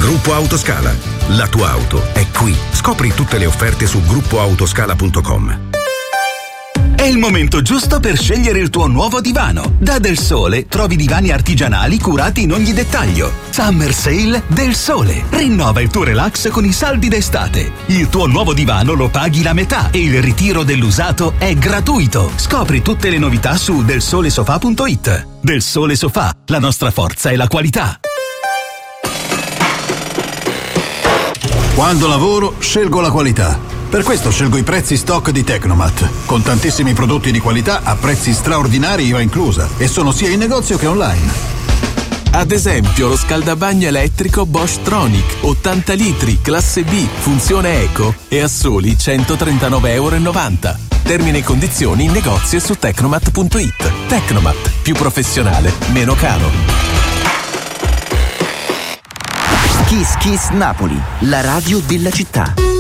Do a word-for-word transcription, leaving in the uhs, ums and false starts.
Gruppo Autoscala. La tua auto è qui. Scopri tutte le offerte su gruppo autoscala punto com. È il momento giusto per scegliere il tuo nuovo divano. Da Del Sole trovi divani artigianali curati in ogni dettaglio. Summer Sale Del Sole. Rinnova il tuo relax con i saldi d'estate. Il tuo nuovo divano lo paghi la metà e il ritiro dell'usato è gratuito. Scopri tutte le novità su del sole sofà punto it. Del Sole Sofà, la nostra forza è la qualità. Quando lavoro, scelgo la qualità. Per questo scelgo i prezzi stock di Tecnomat, con tantissimi prodotti di qualità a prezzi straordinari I V A inclusa, e sono sia in negozio che online. Ad esempio lo scaldabagno elettrico Bosch Tronic, ottanta litri, classe B, funzione eco, e a soli centotrentanove virgola novanta euro. Termini e condizioni in negozio e su tecnomat punto it. Tecnomat, più professionale, meno caro. Kiss Kiss Napoli, la radio della città.